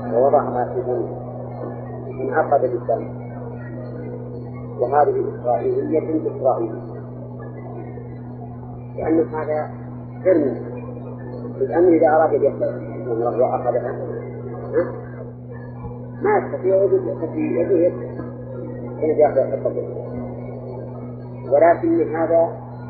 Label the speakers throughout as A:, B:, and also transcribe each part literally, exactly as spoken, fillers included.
A: ووضعها في ذنب انعقد بالدم، وهذه إسرائيلية إسرائيلية، لأن هذا سر، لأنه إذا أراد أن يأخذ وأخذها ما يستطيع في يده كان يأخذ الحقة، ولكن هذا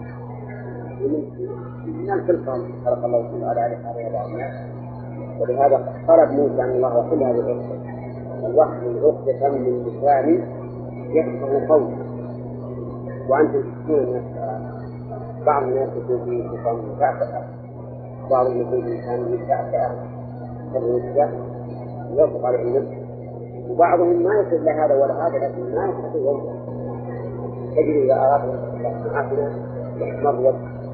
A: من الخلقة خلق الله تعالى على هذا الناس، ولهذا طلب موسى أن الله يحل هذه العقدة، واحلل عقدة من لساني يفقهوا قولي. وأنتم تشكون بعض الناس يكون فيه سلطان مكافأة، بعض يكون فيه إنسان مكافأة كالرجال يوافق عليه النفس، وبعضهم ما يصل لهذا ولا هذا، لكن ما يستطيع يوم تجد إذا أراد معافنا يحمر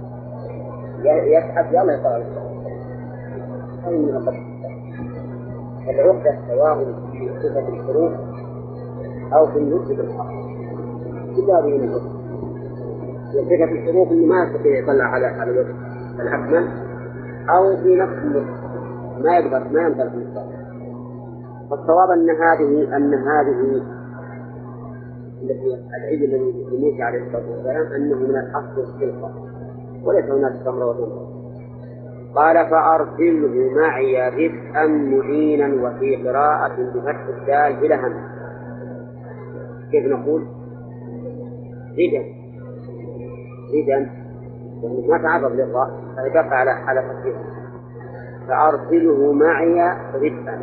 A: يسحب يلا يطلع هذه من القدر. العقدة سواء في صفة الحروف أو في النطق بالحق، كل هذه من العقدة. صفة الحروف إنه ما يستطيع يطلع على على الوجه الأكمل، أو في نفس النطق ما يقدر ما ينطق بالحق. فالصواب أن هذه أن هذه التي العيد الذي لموسى عليه الصلاة والسلام أنه من الأصل الخلقة وليس هناك تمر وتمر. قال فأرسله معي رفقا معينا، وفي قراءة بفتح الدال بلا همز. كيف نقول؟ ردا ردا يعني ما تعرض للراء فيبقى على على فتحه. فأرسله معي رفقا.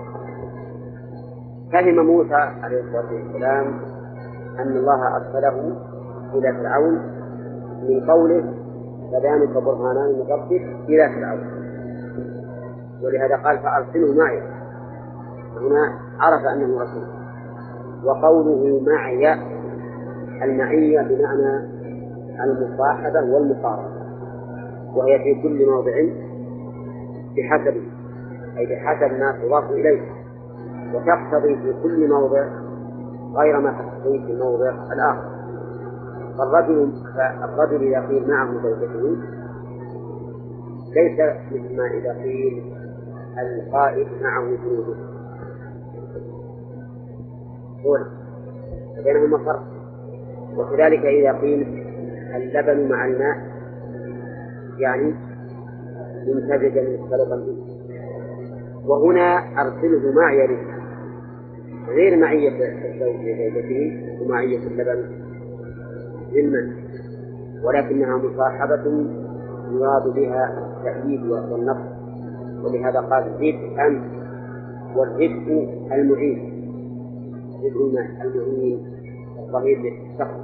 A: فهم موسى عليه الصلاة والسلام أن الله أرسله إلى فرعون من قوله فذلك برهانان من ربك إلى فرعون، ولهذا قال فأرسله معي. هنا عرف أنه رسول. وقوله معي المعية بمعنى المصاحبة والمقاربة، وهي في كل موضع بحسب أي بحسب ما تضاف إليه، وتقتضي في كل موضع غير ما تقتضي في الموضع الآخر. فالرجل فالرجل إذا قيل معه زوجته ليس مثل ما إذا قيل القائد معه جنوده، بينهما فرق. وكذلك إذا قيل اللبن مع الماء يعني منتجا مختلطا به. وهنا أرسله معي رزقا غير معية الزوج وزوجته ومعية اللبن للمن، ولكنها مصاحبة يراد بها التأييد والنصر، ولهذا قال رزقا، والرزق المعين رزق المعين الظهير بالشخص.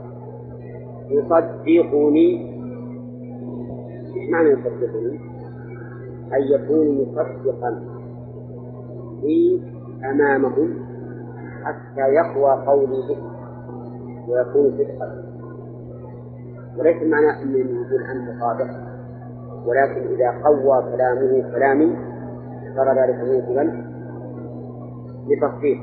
A: يصدقني، ايش معنى يصدقني؟ أن يكون مصدقا في أمامهم حتى يقوى قولي به ويكون صدقا. وليس معنى أنه يقول أنت صادق، ولكن إذا قوى كلامه كلامي صار ذلك موجبا لتصديق.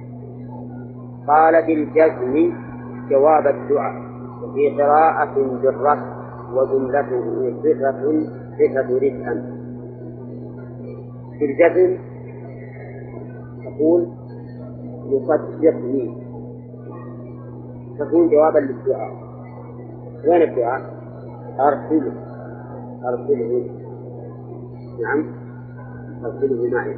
A: قال بالجزم جواب الدعاء، وفي قراءة بالرفع وجملته صفة صفة رزقا. في الجزم تقول يصدقني، تكون جوابا للدعاء. وين الدعاء؟ أرسله أرسله نعم أرسله معي.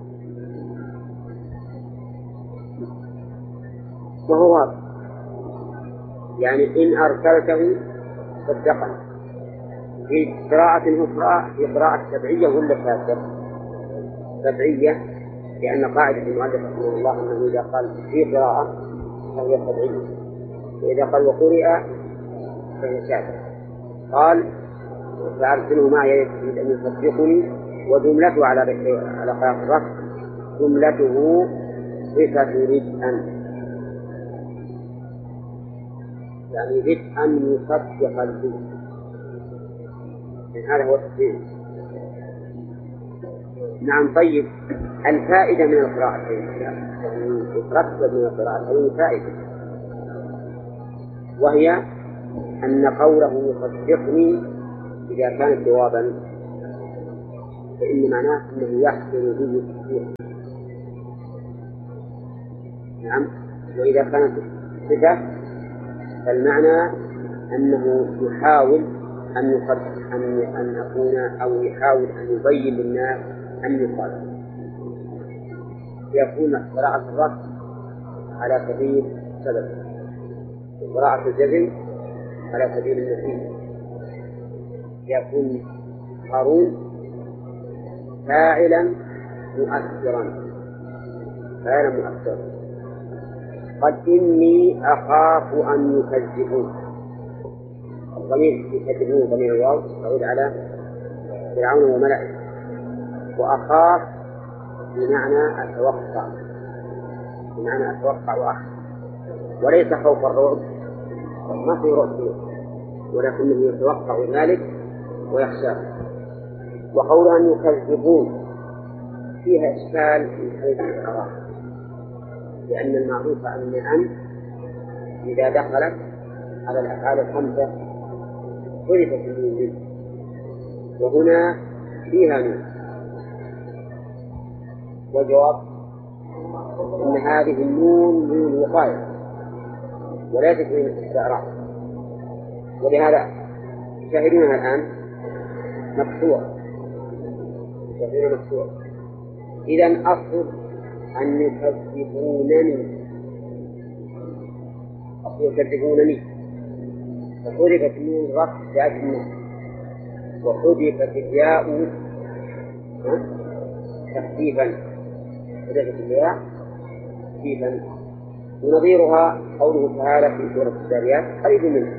A: وهو يعني إن أرسلته صدقني. في قراءة أخرى في قراءة تبعية ولا شاذة؟ تبعية، لأن قاعدة المؤلف رحمه الله أنه إذا قال في قراءة فهي تبعية، وإذا قال وقرئ فهي شاذة. قال فأرسله معي يريد أن يصدقني، وجملته على على قراءة الرفع جملته صفة رزقا، يعني رزقا يصدق الرزق. هذا هو التفسير. نعم. طيب، الفائدة من القراءتين يعني ترتب من القراءتين فائدة، وهي أن قوله يصدقني إذا كان جوابا فإن معناه أنه يحصل به التصديق، نعم. وإذا كانت صفة فالمعنى أنه يحاول أن يقدم أن أن يكون أو يحاول أن يبين للناس أن يقال يكون قراءة الرفع على سبيل سبب وقراءة الجزم على سبيل النفي. يكون هارون فاعلا مؤثرا فاعلا مؤثرا قد إني أخاف أن يكذبون. الضمير يكذبون ضمير الواو يعود على فرعون وملئه، وأخاف بمعنى أتوقع بمعنى أتوقع وأخاف، وليس خوف الرعب، ما في رعب ولكنه يتوقع ذلك ويخشى. وقول أن يكذبون فيها إشكال من حيث الإعراب، لأن المعروف أن أن إذا دخلت على الأفعال الخمسة حذفت النون منه، وهنا فيها نون. والجواب أن هذه النون نون وقاية وليست من الاستعراض، ولهذا شاهدونها الآن مكسور شاهدونها مكسور. إذن أصل أن يكذبونني أصل يكذبونني فحذفت النون رفع لأجل وحذفت الياء تخفيفا حذفت الياء تخفيفا. ونظيرها قوله تعالى في سورة الذاريات قريب منه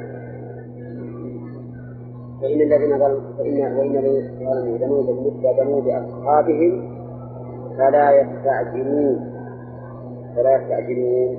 A: فإن الذين ظلموا فإن وإن الذين ظلموا ذنوبا مثل ذنوب أصحابهم فلا يستعجلون فلا يستعجلون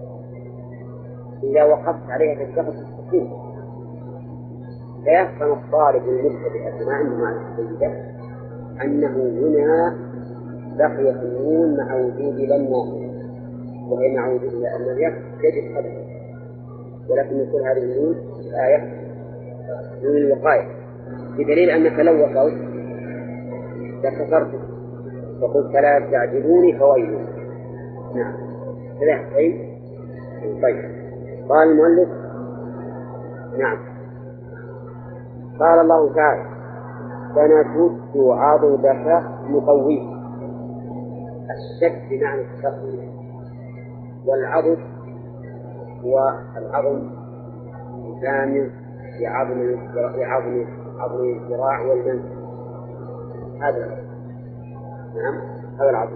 A: إذا وقفت عليها تتخذ السكون فيفهم الطالب المبتدئ ما عنده معنى جيدة أنه هنا بقيت النون مع وجود لما وهي مع وجود لأن يجب حدث، ولكن يقول هذه النون الآية نون الوقاية بدليل أنك لو وصلت لكسرت وقلت فلا يستعجلوني فويل. نعم كذا طيب. طيب قال المؤلف نعم قال الله تعالى سنشد عضدك نقويه. الشد بمعنى التقوية، والعضد هو العظم الجامع لعظم لعظم عظم الذراع والمنكب، هذا العضد. نعم هذا العضد.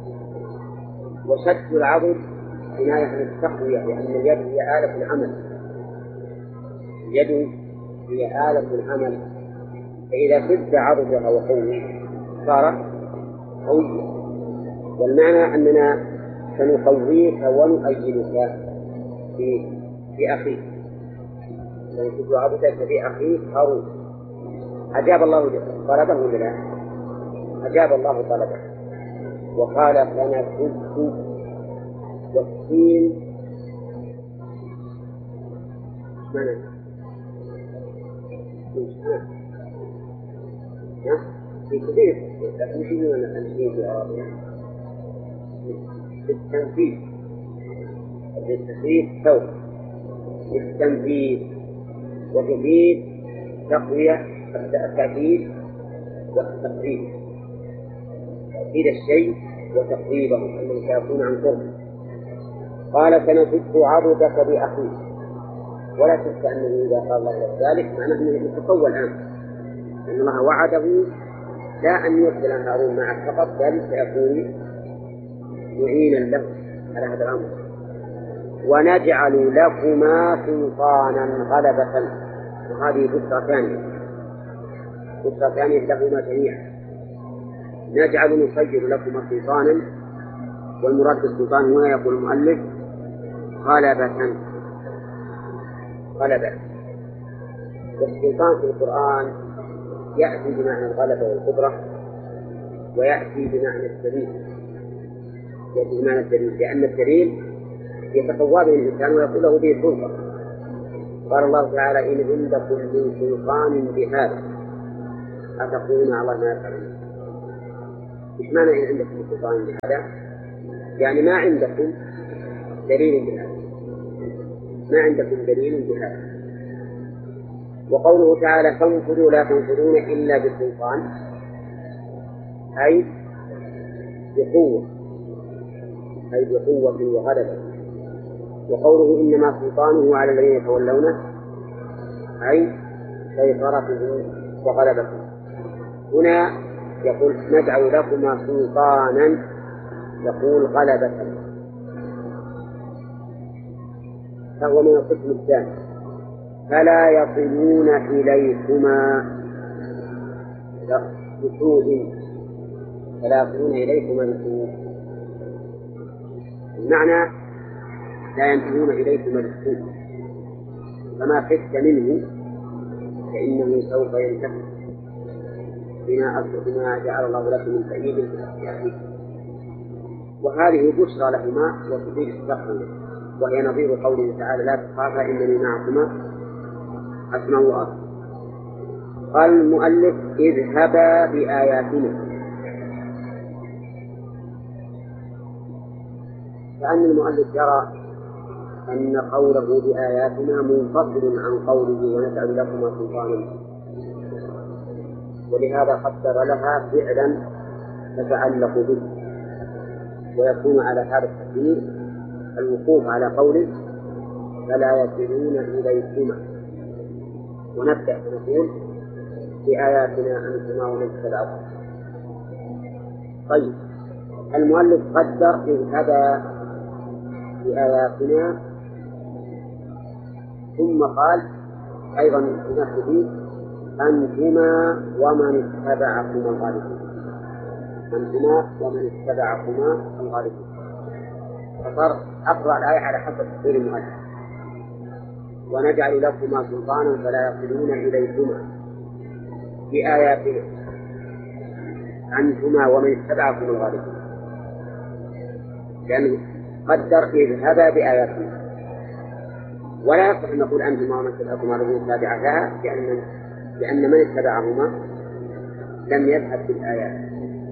A: وشد العضد عناية عن التقوية، لأن اليد هي آلة العمل اليد هي آلة العمل، فإذا شد عضدها وقوي صار قويا. والمعنى أننا سنقويك ونؤيدك في في أخيك سنشد عضدك في أخيك هارون. أجاب الله طلبه ولا لا؟ أجاب الله طلبه وقال سنشد والسين معنى في كثير لكن يجيبون التنفيذ بالعربية بالتنفيذ بالتنفيذ سوف بالتنفيذ وتفيد تقوية التأكيد والتقريب تأكيد الشيء وتقريبه أنه سيكون عن قرب. قال سنشد عضدك بأخيك، ولا شك أنه إذا قال الله ذلك معناه أنه يتقوى الآن، أن الله وعده لا أن يرسل هارون معه فقط بل سيكون معينا له على هذا الأمر. ونجعل لكما سلطانا غلبة، وهذه بشرى ثانية بشرى ثانية لهما جميعا. نجعل نسجل لكما سلطانا، والمراد بالسلطان هنا يقول المؤلف غلبة غلبة. والسلطان في القرآن يأتي بمعنى الغلبة والقدرة، ويأتي بمعنى الدليل يأتي بمعنى الدليل لأن الدليل يتقوى به الإنسان ويقول له به سلطة. قال الله تعالى إن عندكم من سلطان بهذا أتقولون على الله ما يفعلون. إيش معنى إن عندكم من سلطان بهذا؟ يعني ما عندكم دليل بهذا، ما عندكم دليل بهذا. وقوله تعالى فانفذوا لا تنفذون إلا بسلطان، أي بقوة، أي بقوة وغلبة. وقوله إنما سلطانه على الذين يتولونه، أي سيطرته وغلبته. هنا يقول نجعل لكما سلطانا، يقول غلبة، فهو من القسم الثاني. فلا يصلون إليكما بسوء، فلا يصلون إليكما بسوء، المعنى لا ينتهون إليكما بالسوء، فما خفت منه فإنه سوف ينتهي بما بما جعل الله لكم من تأييد في الأحياء. وهذه بشرى لهما وتفيد التقوى، وهي نظير قوله تعالى لا تخافا إنني معكما أسمع وأرى. قال المؤلف اذهبا بآياتنا، كأن المؤلف يرى أن قوله بآياتنا منفصل عن قوله ونجعل لكما سلطانا، ولهذا قدر لها فعلا تتعلق به، ويكون على هذا التقدير الوقوف على قوله فلا يصلون إليكما، ونبدأ نقول بآياتنا أنتما ومن تبعكم. طيب، المؤلف قدر اذهبا بآياتنا، ثم قال أيضا نحن أنتما ومن اتبعكما الغالبون، أنتما ومن اتبعكما الغالبون. فصار أقرأ الآية على حسب تفسير المؤلف، ونجعل لكما سلطانا فلا يصلون إليكما بآياتنا أنتما ومن اتبعكم الغالبون، لأنه قدر اذهبا بآياتنا، ولا يصح أن نقول أنتما ومن اتبعكما الغالبون تابعة لها، لأن لأن من اتبعهما لم يذهب بالآيات.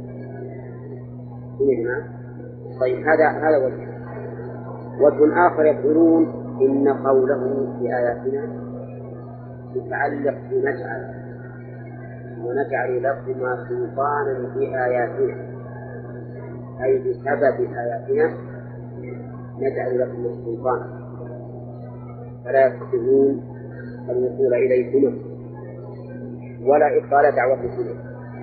A: طيب، هذا هذا وجه. وجه آخر يقولون إن قوله بآياتنا يتعلق بنجعل، ونجعل لكما سلطانا بآياتنا، أي بسبب آياتنا نجعل لكما سلطانا فلا يستطيعون الوصول إليكما ولا إبطال دعوتكم إليه.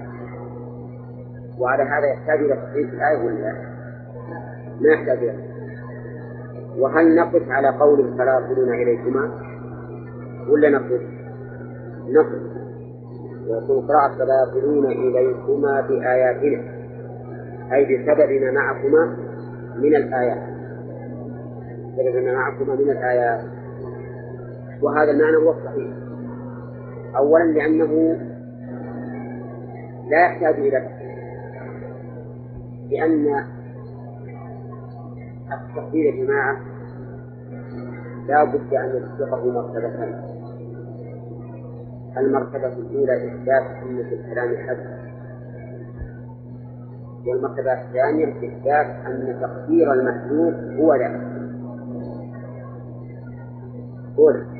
A: وعلى هذا يحتاج إلى تفصيل الآية ولا ما يحتاج إليه؟ وهل نقف على قول فلا يصلون إليكما ولا نقف؟ نقف، ويقول قراءة فلا يصلون إليكما بآياتنا، أي بسبب ما معكما من الآيات، بسبب ما معكما من الآيات. وهذا المعنى هو الصحيح، أولا لأنه لا يحتاج إلى تفصيل، لأن التفصيل يا جماعة لا بد أن يسبقه مرتبتان. المرتبة الأولى إثبات أن في الكلام حد، والمرتبة الثانية إثبات أن تقدير المحذوف هو لا هو لا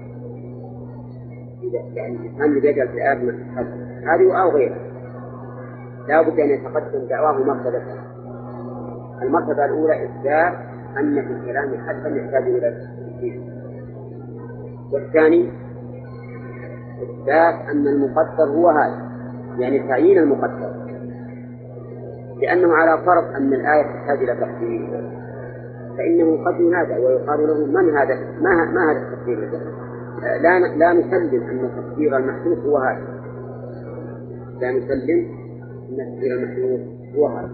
A: يعني الإنسان اللي بيجعل في الآيات من حد هذه أو غيرها لا بد أن يتقدم دعواه مرتبتان. المرتبة الأولى إثبات أن في الكلام حدا يحتاج إلى تفسير، والثاني إثبات أن المقدر هو هذا، يعني تعيين المقدر، لأنه على فرض أن الآية تحتاج إلى تفسير فإنه قد ينادى ويقال له من هذا ما, ما هذا التفسير؟ لا لا نسلم أن تفسير المحذوف هو هذا، لا نسلم أن تفسير المحذوف هو هذا.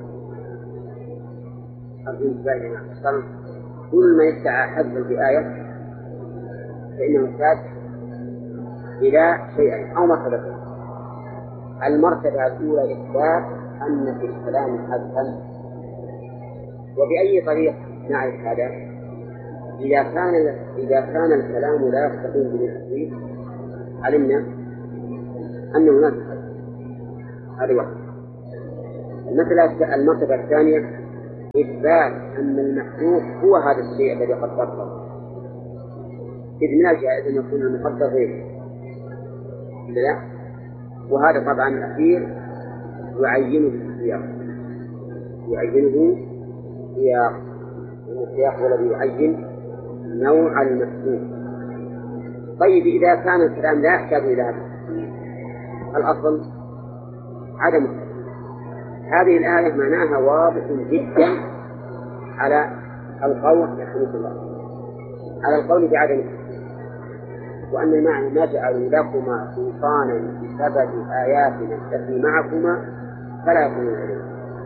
A: أرجو بأينا أصلا كل ما يدعى حذف بآية فإنه يحتاج إلى شيئين أو مرتبتين. المرتبة الأولى إثبات أن في الكلام حذفا، وبأي طريق نعرف هذا؟ إذا كان إذا كان الكلام لا يستقيم بالتحديد علمنا أن هناك حذف، هذا واحد. المرتبة الثانية إثبات أن المحذوف هو هذا الشيء الذي قدرته، إذ من الجائز أن يكون المقدر غيره، لا؟ وهذا طبعا الأخير يعينه السياق، يعينه سياق، السياق هو الذي يعين نوع المحذوف. طيب إذا كان الكلام لا يحتاج إلى هذا الأصل عدم هذه الآية معناها واضح جدا على القول على القول بعدم، وأن المعنى ما جعلوا لكما سلطانا بسبب آياتنا التي معكما فلا يكون عليه.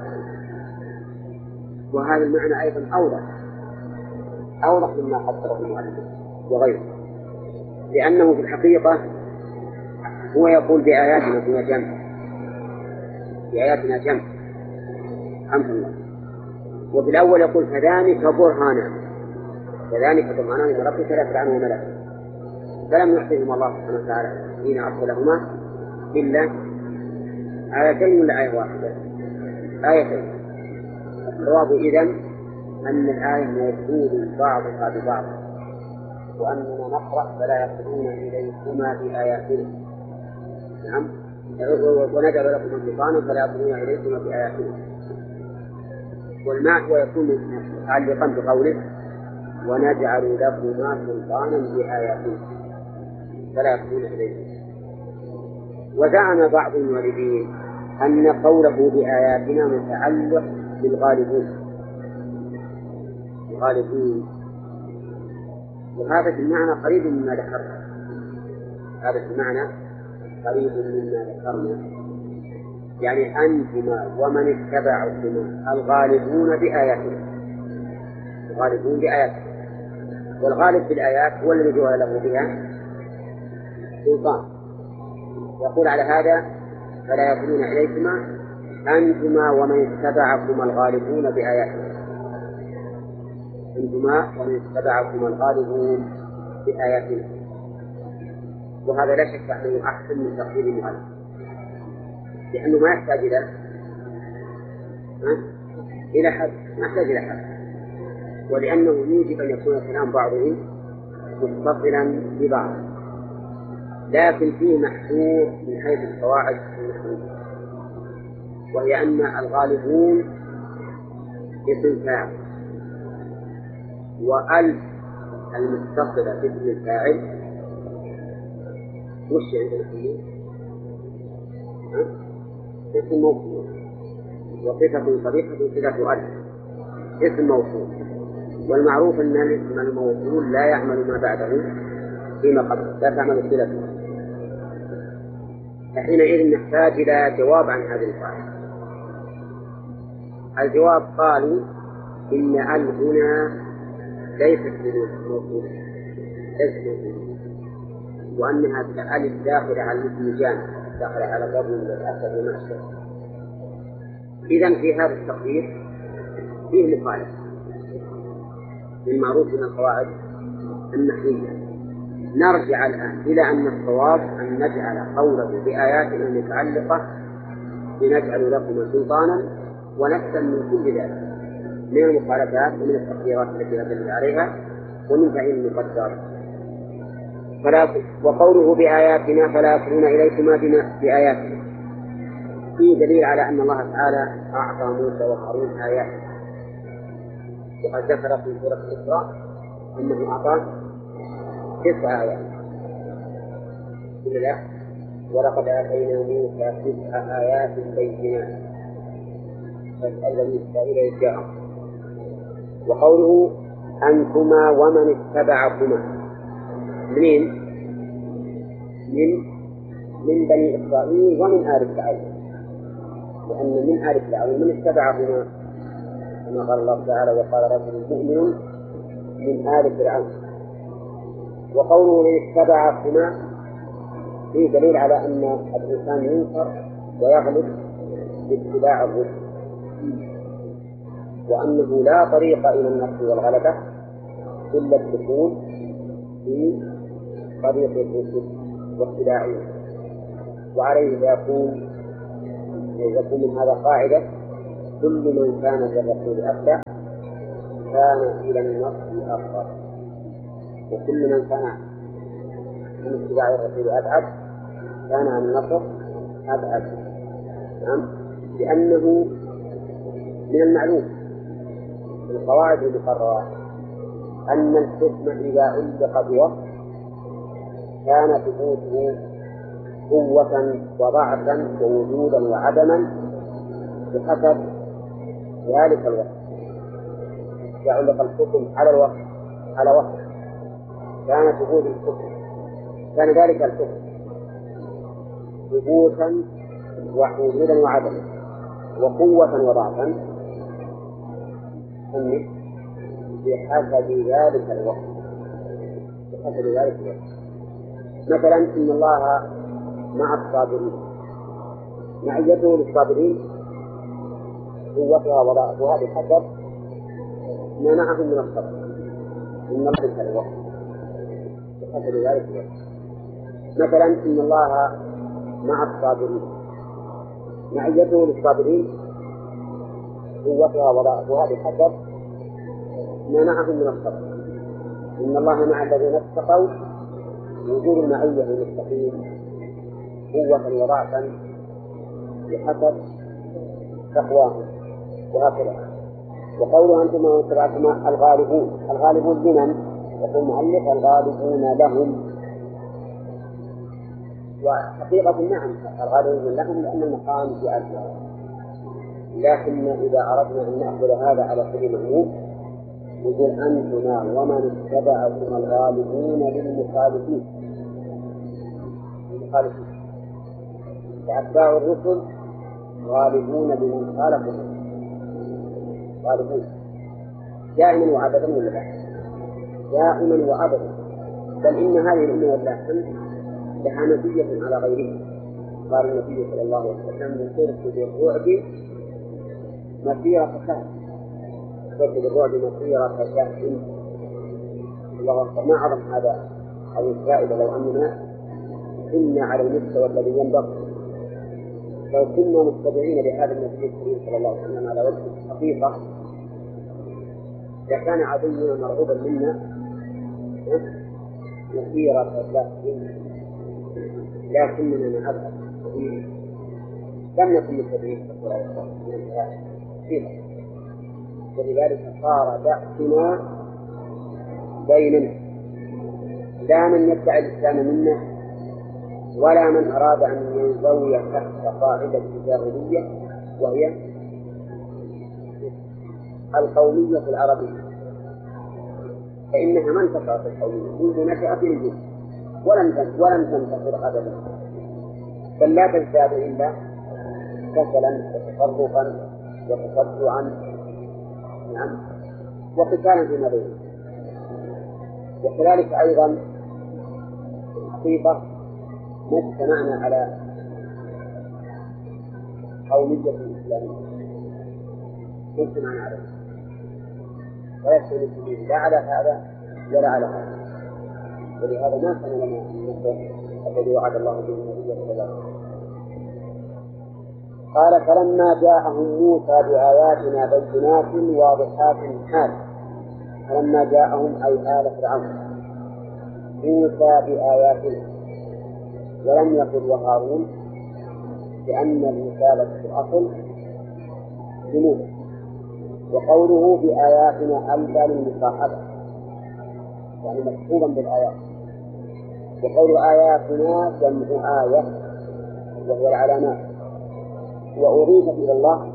A: وهذا المعنى أيضا أوضح أوضح مما قدره المؤلف وغيره، لأنه في الحقيقة هو يقول بآياتنا هو جمع، بآياتنا جمع حمد الله، وفي الأول يقول فذلك برهانا، فذلك برهانا من ربك لا فرعون وملك، فلم يحسنهم الله سبحانه وتعالى حين أرسلهما إلا آيتين ولا آية واحدة؟ آيتين. الجواب إذن أن الآية موصول بعضها ببعض، وأننا نقرأ فلا يصلون إليكما بآياتنا، نعم، ونجعل لكم سلطانا فلا يصلون إليكما بآياتنا، والمعنى ويكون متعلقا بقوله ونجعل لكما سلطانا بآياتنا فلا يصلون إليكما. وزعم بعض الموردين أن قوله بآياتنا متعلق بالغالبين الغالبين وهذا المعنى قريب مما ذكرنا، هذا المعنى قريب مما ذكرنا، يعني أنتما ومن اتبعكما الغالبون بآياتنا، الغالبون بآياتنا، والغالب بالآيات هو الذي جعل له بها سلطان. يقول على هذا فلا يصلون إليكما أنتما ومن اتبعكما الغالبون بآياتنا، أنتما ومن اتبعكما الغالبون بآياتنا. وهذا لا شك أنه أحسن من تقدير المؤلف، لأنه ما يحتاج إلى إلى حد، ما يحتاج إلى حد، ولأنه يوجب أن يكون كلام بعضه متصلا ببعض، لكن فيه محذور من حيث القواعد المحذورة، وهي أن الغالبون اسم فاعل، وألف المتصلة باسم الفاعل وش عندنا فيه؟ اسم موصول، وصفة صريحة صفة ألف اسم موصول، والمعروف أن الاسم الموصول لا يعمل ما بعده فيما قبله، لا تعمل صلته، فحينئذ نحتاج إلى جواب عن هذه القاعدة. الجواب قالوا إن ال هنا ليست موصولة، ليست موصولة، وأنها الآل الداخلة على الاسم جامع، داخلة على الرجل والأسد والمشتر. إذن في هذا التقدير فيه مخالفة للمعروف من القواعد النحوية. نرجع الآن إلى أن الصواب أن نجعل قوله بآياتنا المتعلقة بنجعل لكم سلطانا ونفسا من كل ذلك من المخالفات ومن التقديرات التي نزل عليها ومن تعيين المقدر. فلا وقوله بآياتنا فلا يصلون إليكما بآياتنا فيه دليل على أن الله تعالى أعطى موسى وهارون آيات، وقد ذكر في سورة الإسراء أنه أعطى تسع آيات، لا ولقد آتينا موسى تسع آيات بينات فاسأل بني إسرائيل إذ جاءهم. وقوله أنتما ومن اتبعكما منين؟ من من بني إسرائيل ومن آل فرعون، لأن من آل فرعون من اتبعهما كما قال الله تعالى وقال رجل مؤمن من آل فرعون. وقوله من اتبعكما فيه دليل على أن الإنسان ينكر ويغلب باتباع الرسل، وأنه لا طريق إلى النصر والغلبة إلا الدخول في طريق الرسل واتباعهم. وعليه يكون يكون من هذا قاعدة كل من كان بالرسول أتبع كان إلى النصر أقرب، وكل من كان من اتباع الرسول أبعد كان عن النصر أبعد. نعم، لأنه من المعلوم في القواعد المقررة أن الحكم إذا علق بوصف كان ثبوته قوة وضعفا ووجودا وعدما بحسب ذلك الوصف. إذا علق الحكم على الوصف على وصف كان ثبوت الحكم كان ذلك الحكم ثبوتا ووجودا وعدما وقوة وضعفا بحسب ذلك الوقت بحسب ذلك الوقت. مثلا إن الله مع الصابرين، معيته للصابرين قوتها وضعفها بحسب ما معهم من الصبر. إن الله بحسب الوقت بحسب ذلك الوقت. مثلا إن الله مع الصابرين، معيته للصابرين قوتها وضعفها بحسب ما معهم من الصبر. إن الله مع الذين اتقوا، وجود المعية للمتقين قوة وضعفا بحسب تقواهم، وهكذا. وقوله أنتم واتبعتم الغالبون، الغالبون لمن؟ يقول المؤلف الغالبون لهم، وحقيقة نعم الغالبون لهم لأن المقام في أجلها، لكن إذا أردنا أن نأخذ هذا على سبيل العموم يقول أنتما ومن اتبعكم الغالبون للمخالفين. المخالفين فأتباع الرسل غالبون بمن خالفهم، غالبون دائما وأبدا ولا لا؟ دائما وأبدا. بل إن هذه الأمة واللحم لها نتيجة على غيرها. قال النبي صلى الله عليه وسلم سرت بالرعب مسيرة شهر، سرت بالرعب مسيرة شهر. الله أكبر، ما عظم هذا هذه الفائدة. لو أننا كنا على المستوى الذي ينبغي، لو كنا متبعين لهذا النبي الكريم صلى الله عليه وسلم على وجه الحقيقة لكان عدونا مرغوبا منا مسيرة شهر، لكننا نعبد لم نكن متبعين صلى الله عليه وسلم، ولذلك صار بأسنا بيننا، لا من يدعي الإسلام منا ولا من أراد أن ينزوي تحت قاعدة الجاهلية وهي القومية العربية، فإنها ما انتصرت القومية منذ نشأت الجيل ولم ولم تنتصر أبدا، بل لا تزداد إلا كسلا وتفرقا وتصدعا نعم وقتالا فيما بينهم. وكذلك أيضا الحقيقة ما اجتمعنا على قومية الإسلامية، ما اجتمعنا عليه ويكفي المسلمين لا على هذا ولا على هذا، ولهذا ما كان لنا النصر الذي وعد الله به النبي صلى الله عليه وسلم. قال فلما جاءهم موسى بآياتنا بينات واضحات حال، فلما جاءهم أي آل فرعون موسى بآياتنا، ولم يقل وهارون لأن الرسالة في الأصل لموسى، وقوله بآياتنا ألبى للمصاحبة يعني مكتوبا بالآيات، وقول آياتنا جمع آية وهي العلامات، وأضيفت إلى الله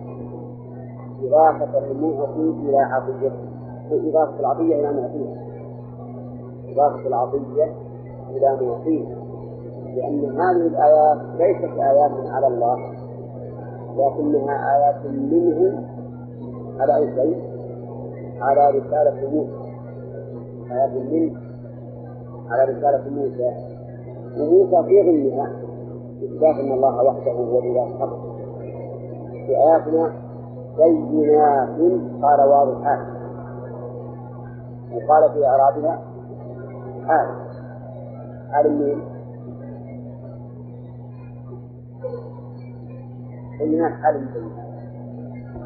A: إضافة المعطي إلى عطية، إضافة العطية إلى معطيه، إضافة العطية إلى معطيه، لأن هذه الآيات ليست آيات على الله لكنها آيات منه على أي شيء؟ على رسالة موسى، آيات منه على رسالة موسى، وموسى في ظنها إثبات أن الله وحده هو الإله الحق. في آياتنا بينات قال واضحات، وقال في أعرابها حال، حال مين؟ بينات حال بينات